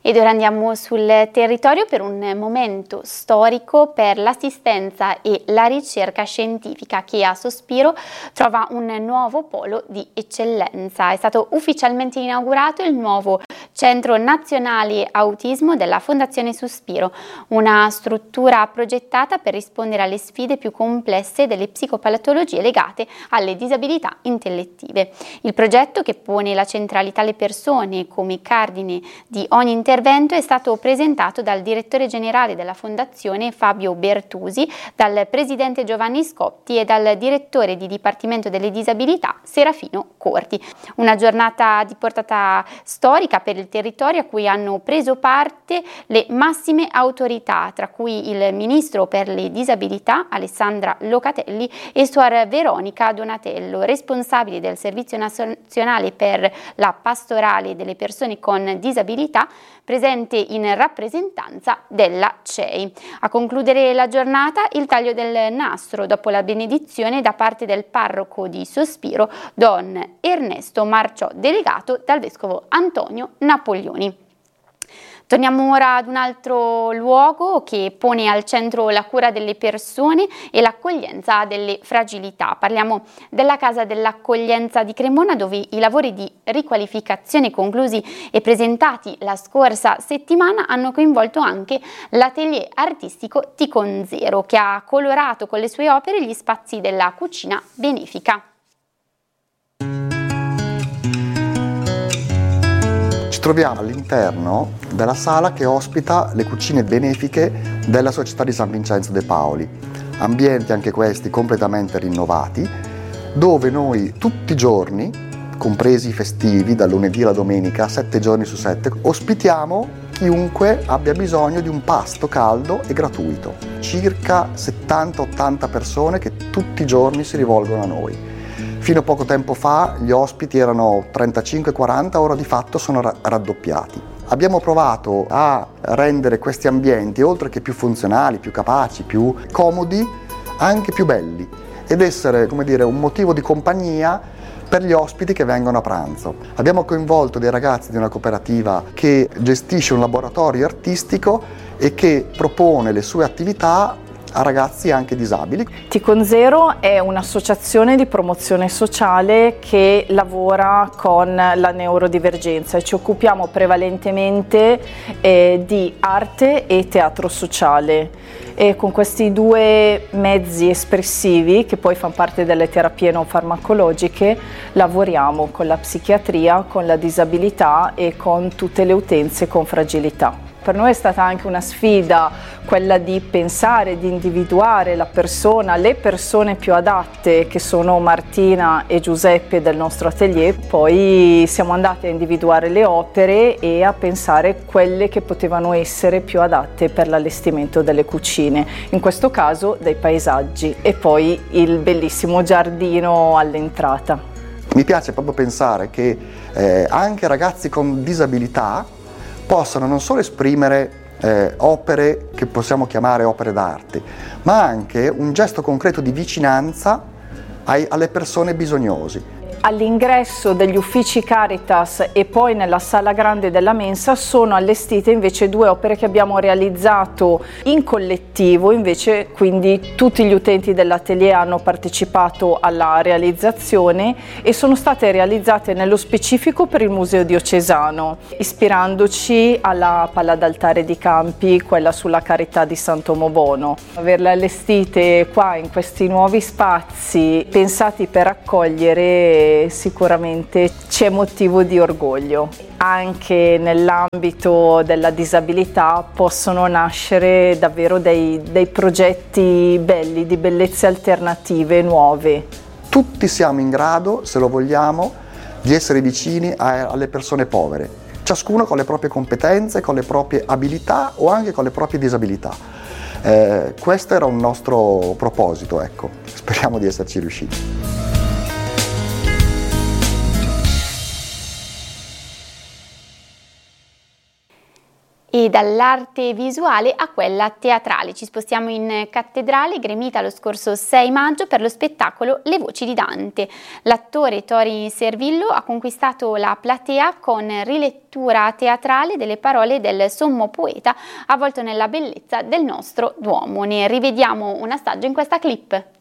Ed ora andiamo sul territorio per un momento storico per l'assistenza e la ricerca scientifica che a Sospiro trova un nuovo polo di eccellenza. È stato ufficialmente inaugurato il nuovo Centro Nazionale Autismo della Fondazione Sospiro, una struttura progettata per rispondere alle sfide più complesse delle psicopatologie legate alle disabilità intellettive. Il progetto, che pone la centralità alle persone come cardine di ogni intervento, è stato presentato dal direttore generale della Fondazione Fabio Bertusi, dal presidente Giovanni Scotti e dal direttore di Dipartimento delle Disabilità Serafino Corti. Una giornata di portata storica per il territorio a cui hanno preso parte le massime autorità, tra cui il ministro per le disabilità Alessandra Locatelli e suor Veronica Donatello, responsabili del Servizio Nazionale per la Pastorale delle Persone con Disabilità, presente in rappresentanza della CEI. A concludere la giornata il taglio del nastro dopo la benedizione da parte del parroco di Sospiro, Don Ernesto Marciò, delegato dal vescovo Antonio Napoleoni. Torniamo ora ad un altro luogo che pone al centro la cura delle persone e l'accoglienza delle fragilità. Parliamo della Casa dell'Accoglienza di Cremona, dove i lavori di riqualificazione conclusi e presentati la scorsa settimana hanno coinvolto anche l'atelier artistico Ticon Zero, che ha colorato con le sue opere gli spazi della cucina benefica. Ci troviamo all'interno della sala che ospita le cucine benefiche della Società di San Vincenzo de Paoli, ambienti anche questi completamente rinnovati, dove noi tutti i giorni, compresi i festivi, dal lunedì alla domenica, 7 giorni su 7, ospitiamo chiunque abbia bisogno di un pasto caldo e gratuito. Circa 70-80 persone che tutti i giorni si rivolgono a noi. Fino a poco tempo fa gli ospiti erano 35-40, ora di fatto sono raddoppiati. Abbiamo provato a rendere questi ambienti, oltre che più funzionali, più capaci, più comodi, anche più belli ed essere, come dire, un motivo di compagnia per gli ospiti che vengono a pranzo. Abbiamo coinvolto dei ragazzi di una cooperativa che gestisce un laboratorio artistico e che propone le sue attività a ragazzi anche disabili. Ticon Zero è un'associazione di promozione sociale che lavora con la neurodivergenza e ci occupiamo prevalentemente di arte e teatro sociale. E con questi due mezzi espressivi, che poi fanno parte delle terapie non farmacologiche, lavoriamo con la psichiatria, con la disabilità e con tutte le utenze con fragilità. Per noi è stata anche una sfida quella di pensare, di individuare la persona, le persone più adatte, che sono Martina e Giuseppe del nostro atelier. Poi siamo andati a individuare le opere e a pensare quelle che potevano essere più adatte per l'allestimento delle cucine, in questo caso dei paesaggi, e poi il bellissimo giardino all'entrata. Mi piace proprio pensare che anche ragazzi con disabilità possano non solo esprimere opere che possiamo chiamare opere d'arte, ma anche un gesto concreto di vicinanza alle persone bisognose. All'ingresso degli uffici Caritas e poi nella sala grande della mensa sono allestite invece due opere che abbiamo realizzato in collettivo, invece quindi tutti gli utenti dell'atelier hanno partecipato alla realizzazione e sono state realizzate nello specifico per il Museo Diocesano, ispirandoci alla pala d'altare di Campi, quella sulla Carità di Sant'Omobono. Averle allestite qua in questi nuovi spazi pensati per accogliere sicuramente c'è motivo di orgoglio. Anche nell'ambito della disabilità possono nascere davvero dei progetti belli, di bellezze alternative, nuove. Tutti siamo in grado, se lo vogliamo, di essere vicini alle persone povere, ciascuno con le proprie competenze, con le proprie abilità o anche con le proprie disabilità. Questo era un nostro proposito, ecco. Speriamo di esserci riusciti. E dall'arte visuale a quella teatrale. Ci spostiamo in cattedrale, gremita lo scorso 6 maggio per lo spettacolo Le voci di Dante. L'attore Tori Servillo ha conquistato la platea con rilettura teatrale delle parole del sommo poeta avvolto nella bellezza del nostro Duomo. Ne rivediamo un assaggio in questa clip.